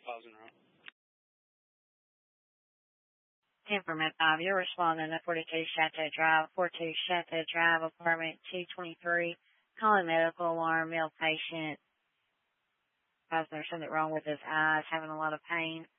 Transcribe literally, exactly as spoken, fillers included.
Pausing room. Temperament five, you're responding to forty-two Chateau Drive, forty-two Chateau Drive, apartment two twenty-three. Calling medical alarm, male patient. There's something wrong with his eyes, having a lot of pain.